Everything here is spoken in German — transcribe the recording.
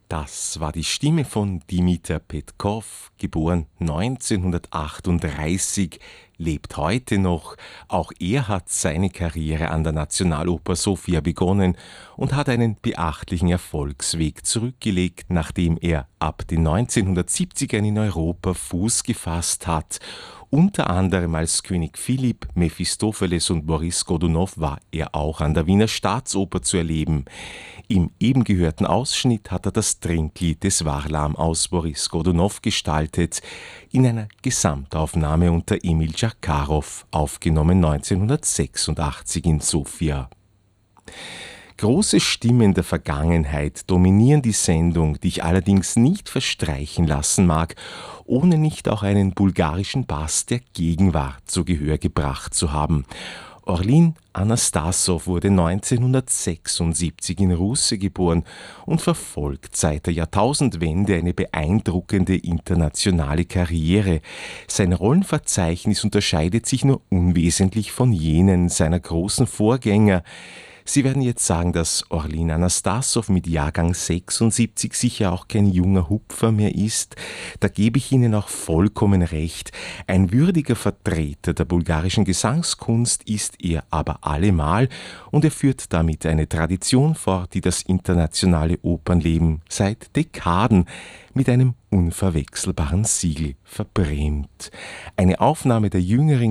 Das war die Stimme von Dimitar Petkov, geboren 1938, lebt heute noch. Auch er hat seine Karriere an der Nationaloper Sofia begonnen und hat einen beachtlichen Erfolgsweg zurückgelegt, nachdem er ab den 1970ern in Europa Fuß gefasst hat. Unter anderem als König Philipp, Mephistopheles und Boris Godunow war er auch an der Wiener Staatsoper zu erleben. Im eben gehörten Ausschnitt hat er das Trinklied des Varlam aus Boris Godunow gestaltet, in einer Gesamtaufnahme unter Emil Dschakarow, aufgenommen 1986 in Sofia. Große Stimmen der Vergangenheit dominieren die Sendung, die ich allerdings nicht verstreichen lassen mag, ohne nicht auch einen bulgarischen Bass der Gegenwart zu Gehör gebracht zu haben. Orlin Anastassow wurde 1976 in Russe geboren und verfolgt seit der Jahrtausendwende eine beeindruckende internationale Karriere. Sein Rollenverzeichnis unterscheidet sich nur unwesentlich von jenen seiner großen Vorgänger. Sie werden jetzt sagen, dass Orlin Anastassow mit Jahrgang 76 sicher auch kein junger Hupfer mehr ist. Da gebe ich Ihnen auch vollkommen recht. Ein würdiger Vertreter der bulgarischen Gesangskunst ist er aber allemal und er führt damit eine Tradition fort, die das internationale Opernleben seit Dekaden mit einem unverwechselbaren Siegel verbrämt. Eine Aufnahme der jüngeren